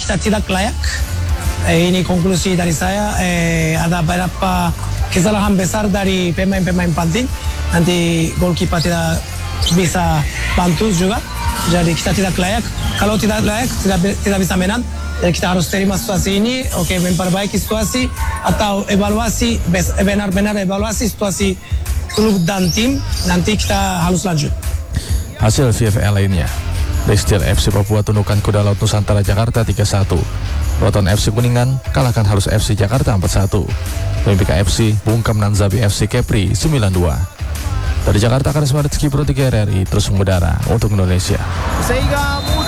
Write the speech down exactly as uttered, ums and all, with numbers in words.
kita tidak layak. Eh, ini konklusi dari saya. Eh, ada beberapa kesalahan besar dari pemain-pemain penting. Nanti goalkeeper tidak bisa bantu juga. Jadi kita tidak layak. Kalau tidak layak, tidak tidak bisa menang. Jadi kita harus terima situasi ini. Oke, memperbaiki situasi atau evaluasi benar-benar evaluasi situasi klub dan tim. Nanti kita harus lanjut. Hasil V F L lainnya. Ristil F C Papua tundukkan Kuda Laut Nusantara Jakarta tiga satu. Roton F C Kuningan kalahkan Halus F C Jakarta empat satu. Olimpika F C bungkam Nanzabi F C Kepri sembilan dua. Dari Jakarta, Karisma Rizky Pro tiga R R I terus mengudara untuk Indonesia. Sehingga